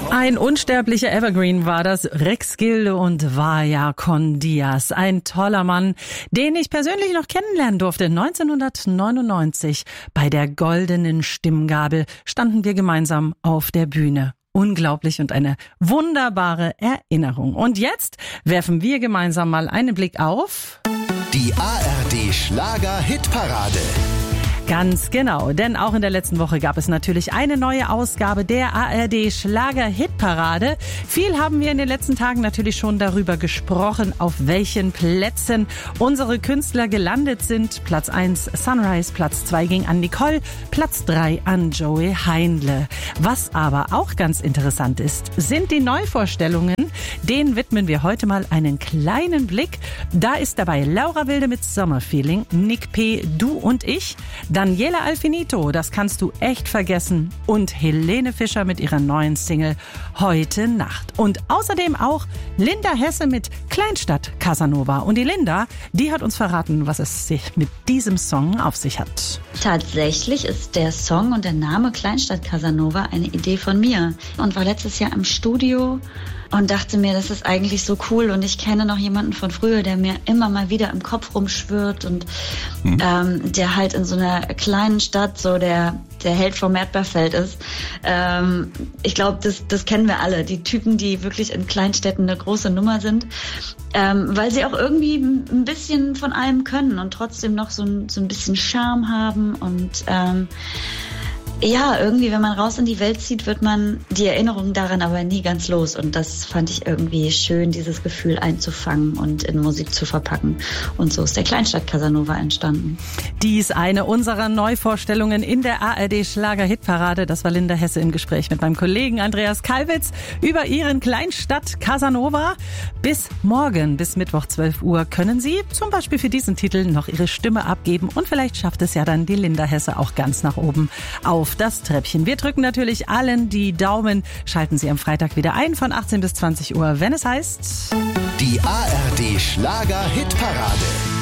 Ein unsterblicher Evergreen war das, Rex Gilde und Vaya con Diaz. Ein toller Mann, den ich persönlich noch kennenlernen durfte. 1999 bei der Goldenen Stimmgabel standen wir gemeinsam auf der Bühne. Unglaublich und eine wunderbare Erinnerung. Und jetzt werfen wir gemeinsam mal einen Blick auf die ARD Schlager-Hitparade. Ganz genau, denn auch in der letzten Woche gab es natürlich eine neue Ausgabe der ARD Schlager-Hitparade. Viel haben wir in den letzten Tagen natürlich schon darüber gesprochen, auf welchen Plätzen unsere Künstler gelandet sind. Platz 1 Sunrise, Platz 2 ging an Nicole, Platz 3 an Joey Heindle. Was aber auch ganz interessant ist, sind die Neuvorstellungen. Denen widmen wir heute mal einen kleinen Blick. Da ist dabei Laura Wilde mit Sommerfeeling, Nick P., Du und ich, Daniela Alfinito, das kannst du echt vergessen, und Helene Fischer mit ihrer neuen Single Heute Nacht. Und außerdem auch Linda Hesse mit Kleinstadt Casanova. Und die Linda, die hat uns verraten, was es sich mit diesem Song auf sich hat. Tatsächlich ist der Song und der Name Kleinstadt Casanova eine Idee von mir und war letztes Jahr im Studio und dachte mir, das ist eigentlich so cool, und ich kenne noch jemanden von früher, der mir immer mal wieder im Kopf rumschwirrt und der halt in so einer kleinen Stadt so der Held vom Erdbeerfeld ist. Ich glaube, das kennen wir alle, die Typen, die wirklich in Kleinstädten eine große Nummer sind, weil sie auch irgendwie ein bisschen von allem können und trotzdem noch so ein bisschen Charme haben und ja, irgendwie, wenn man raus in die Welt zieht, wird man die Erinnerungen daran aber nie ganz los. Und das fand ich irgendwie schön, dieses Gefühl einzufangen und in Musik zu verpacken. Und so ist der Kleinstadt Casanova entstanden. Dies eine unserer Neuvorstellungen in der ARD Schlager-Hitparade. Das war Linda Hesse im Gespräch mit meinem Kollegen Andreas Kalwitz über ihren Kleinstadt Casanova. Bis morgen, bis Mittwoch 12 Uhr, können Sie zum Beispiel für diesen Titel noch Ihre Stimme abgeben. Und vielleicht schafft es ja dann die Linda Hesse auch ganz nach oben auf das Treppchen. Wir drücken natürlich allen die Daumen. Schalten Sie am Freitag wieder ein von 18 bis 20 Uhr, wenn es heißt... Die ARD Schlager-Hitparade.